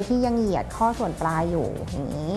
ที่ยังเหยียดข้อส่วนปลายอยู่อย่างนี้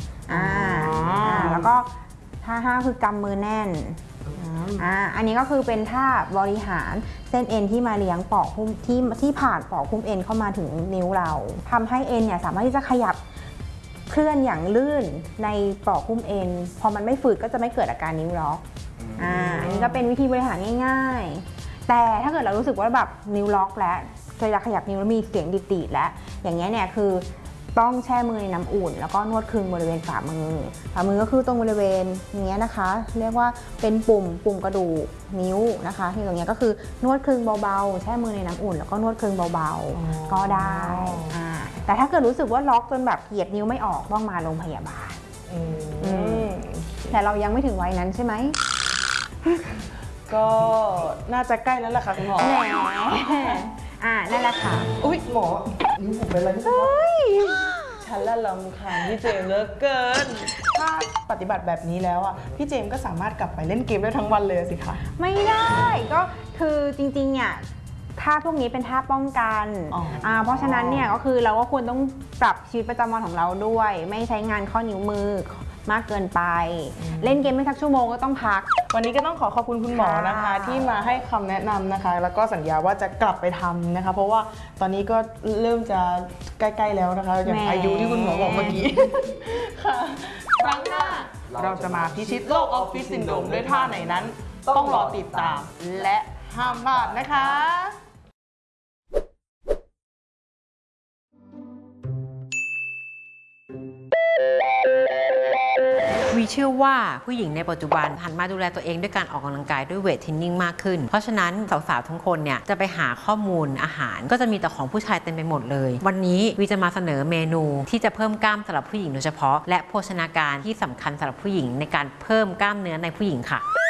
แล้วก็ท่า5คือกำมือแน่นอันนี้ก็คือเป็นท่าบริหารเส้นเอ็นที่มาเลี้ยงปอกหุ้มที่ผ่านปอกหุ้มเอ็นเข้ามาถึงนิ้วเราทำให้เอ็นเนี่ยสามารถที่จะขยับเคลื่อนอย่างลื่นในปอกหุ้มเอ็นพอมันไม่ฝืดก็จะไม่เกิดอาการนิ้วล็อกอันนี้ก็เป็นวิธีบริหารง่ายๆแต่ถ้าเกิดเรารู้สึกว่าแบบนิ้วล็อกแล้วเวลาขยับนิ้วแล้วมีเสียงดีดๆแล้วอย่างเงี้ยเนี่ยคือต้องแช่มือในน้ำอุ่นแล้วก็นวดคลึงบริเวณฝ่ามือก็คือตรงบริเวณนี้นะคะเรียกว่าเป็นปุ่มกระดูกนิ้วนะคะที่ตรงนี้ก็คือนวดคลึงเบาๆแช่มือในน้ำอุ่นแล้วก็นวดคลึงเบาๆก็ได้แต่ถ้าเกิดรู้สึกว่าล็อกจนแบบเหยียดนิ้วไม่ออกต้องมาโรงพยาบาลแต่เรายังไม่ถึงวัยนั้นใช่ไหมก็น่าจะใกล้แล้วล่ะค่ะคุณหมอนั่นแหละค่ะอุ๊ยหมอนิ้วผมเป็นอะไรฉันละรำคาญพี่เจมส์เหลือเกินถ้าปฏิบัติแบบนี้แล้วอ่ะพี่เจมส์ก็สามารถกลับไปเล่นเกมได้ทั้งวันเลยสิคะไม่ได้ก็คือจริงๆเนี่ยท่าพวกนี้เป็นท่าป้องกันเพราะฉะนั้นเนี่ยก็คือเราก็ควรต้องปรับชีวิตประจำวันของเราด้วยไม่ใช้งานข้อนิ้วมือมากเกินไปเล่นเกมไม่สักชั่วโมงก็ต้องพักวันนี้ก็ต้องขอบคุณคุณหมอนะคะที่มาให้คำแนะนำนะคะแล้วก็สัญญาว่าจะกลับไปทำนะคะเพราะว่าตอนนี้ก็เริ่มจะใกล้ๆแล้วนะคะอย่างอายุที่คุณหมอบอกเมื่อกี้ค่ะครั้งหน้าเราจะมาพิชิตโรคออฟฟิศซินโดรมด้วยท่าไหนนั้นต้องรอติดตามและห้ามพลาดนะคะวีเชื่อว่าผู้หญิงในปัจจุบันหันมาดูแลตัวเองด้วยการออกกำลังกายด้วยเวทเทรนนิ่งมากขึ้นเพราะฉะนั้นสาวๆทุกคนเนี่ยจะไปหาข้อมูลอาหารก็จะมีแต่ของผู้ชายเต็มไปหมดเลยวันนี้วีจะมาเสนอเมนูที่จะเพิ่มกล้ามสำหรับผู้หญิงโดยเฉพาะและโภชนาการที่สำคัญสำหรับผู้หญิงในการเพิ่มกล้ามเนื้อในผู้หญิงค่ะ